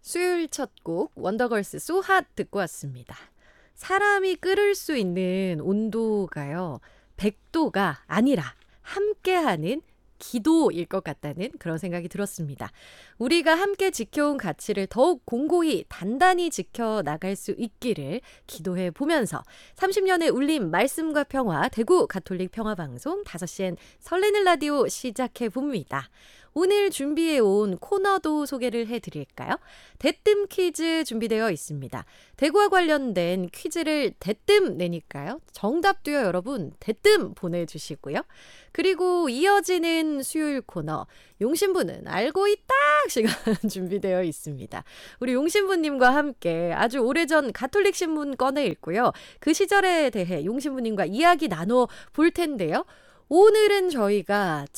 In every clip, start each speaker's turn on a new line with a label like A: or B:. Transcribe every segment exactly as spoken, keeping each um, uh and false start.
A: 수요일 첫 곡 원더걸스 So Hot 듣고 왔습니다. 사람이 끓을 수 있는 온도가요. 백 도가 아니라 함께하는 기도일 것 같다는 그런 생각이 들었습니다. 우리가 함께 지켜온 가치를 더욱 공고히 단단히 지켜나갈 수 있기를 기도해 보면서 삼십 년의 울림 말씀과 평화 대구 가톨릭 평화방송 다섯 시엔 설레는 라디오 시작해 봅니다. 오늘 준비해온 코너도 소개를 해드릴까요? 대뜸 퀴즈 준비되어 있습니다. 대구와 관련된 퀴즈를 대뜸 내니까요. 정답도요 여러분 대뜸 보내주시고요. 그리고 이어지는 수요일 코너 용신부는 알고 있다 시간 준비되어 있습니다. 우리 용신부님과 함께 아주 오래전 가톨릭 신문 꺼내 읽고요. 그 시절에 대해 용신부님과 이야기 나눠 볼 텐데요. 오늘은 저희가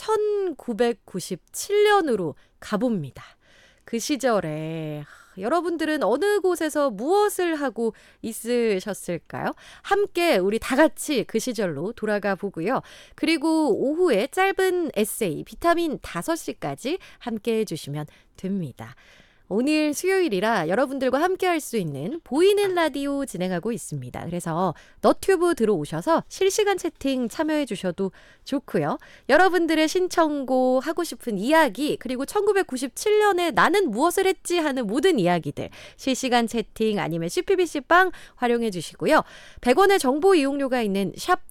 A: 천구백구십칠 년으로 가봅니다. 그 시절에 여러분들은 어느 곳에서 무엇을 하고 있으셨을까요? 함께 우리 다 같이 그 시절로 돌아가 보고요. 그리고 오후에 짧은 에세이 비타민 다섯 시까지 함께 해주시면 됩니다. 오늘 수요일이라 여러분들과 함께 할 수 있는 보이는 라디오 진행하고 있습니다. 그래서 너튜브 들어오셔서 실시간 채팅 참여해 주셔도 좋고요. 여러분들의 신청곡, 하고 싶은 이야기, 그리고 천구백구십칠 년에 나는 무엇을 했지 하는 모든 이야기들 실시간 채팅 아니면 씨피비씨 빵 활용해 주시고요. 백 원의 정보 이용료가 있는 샵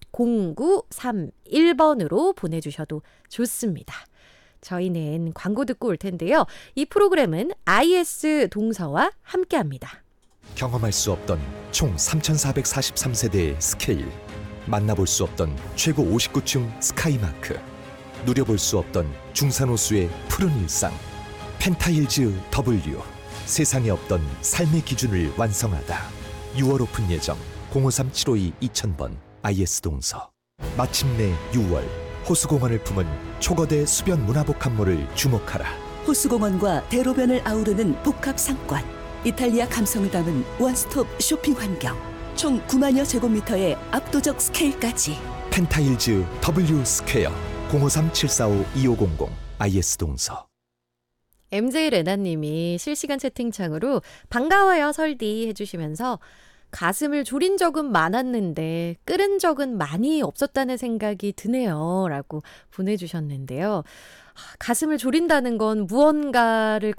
A: 공구삼일 번으로 보내주셔도 좋습니다. 저희는 광고 듣고 올 텐데요. 이 프로그램은 아이에스 동서와 함께합니다.
B: 경험할 수 없던 총 삼천사백사십삼 세대의 스케일, 만나볼 수 없던 최고 오십구 층 스카이마크, 누려볼 수 없던 중산호수의 푸른 일상, 펜타일즈 W, 세상에 없던 삶의 기준을 완성하다. 유월 오픈 예정 공오삼 칠오이 이천 번 아이에스 동서. 마침내 유월 호수공원을 품은 초거대 수변 문화복합물을 주목하라.
C: 호수공원과 대로변을 아우르는 복합상권, 이탈리아 감성을 담은 원스톱 쇼핑 환경, 총 구만여 제곱미터의 압도적 스케일까지.
B: 펜타일즈 W 스퀘어 공오삼 칠사오 이오공공 아이에스 동서.
A: 엠제이 레나님이 실시간 채팅창으로 반가워요 설디 해주시면서 가슴을 졸인 적은 많았는데 끓은 적은 많이 없었다는 생각이 드네요 라고 보내주셨는데요. 가슴을 졸인다는 건 무언가를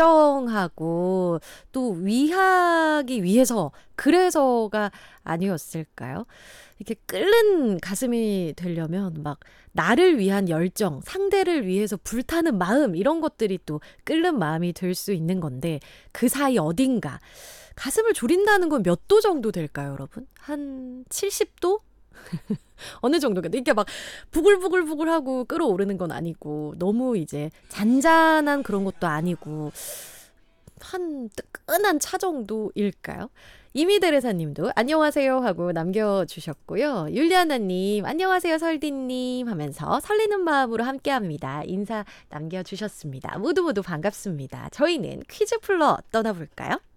A: 걱정하고 또 위하기 위해서 그래서가 아니었을까요? 이렇게 끓는 가슴이 되려면 막 나를 위한 열정, 상대를 위해서 불타는 마음 이런 것들이 또 끓는 마음이 될 수 있는 건데 그 사이 어딘가 가슴을 졸인다는 건 몇 도 정도 될까요, 여러분? 한 칠십 도? 어느 정도가 이렇게 막 부글부글부글하고 끓어오르는 건 아니고 너무 이제 잔잔한 그런 것도 아니고 한 뜨끈한 차 정도일까요? 이미데레사님도 안녕하세요 하고 남겨주셨고요. 율리아나님 안녕하세요 설디님 하면서 설레는 마음으로 함께합니다. 인사 남겨주셨습니다. 모두 모두 반갑습니다. 저희는 퀴즈 풀러 떠나볼까요?